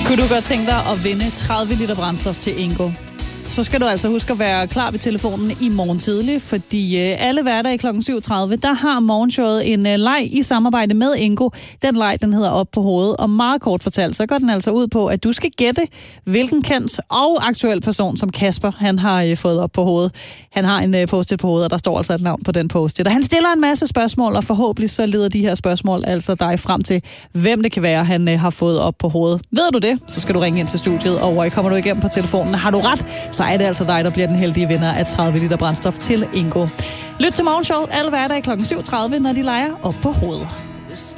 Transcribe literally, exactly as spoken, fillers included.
Kunne du godt tænke dig at vinde tredive liter brændstof til Ingo? Så skal du altså huske at være klar ved telefonen i morgen tidlig, fordi øh, alle hverdage klokken syv tredive, der har morgenshowet en øh, leg i samarbejde med Ingo. Den leg, den hedder Op på hovedet, og meget kort fortalt, så går den altså ud på, at du skal gætte, hvilken kendt og aktuel person, som Kasper, han har øh, fået op på hovedet. Han har en øh, post-it på hovedet, og der står altså et navn på den post-it. Og han stiller en masse spørgsmål, og forhåbentlig så leder de her spørgsmål altså dig frem til, hvem det kan være, han øh, har fået op på hovedet. Ved du det, så skal du ringe ind til studiet, og øh, kommer du igennem på telefonen. Har du ret, så er det altså dig, der bliver den heldige vinder af tredive liter brændstof til Ingo. Lyt til morgenshowet alle hverdage klokken syv tredive, når de leger Op på hovedet.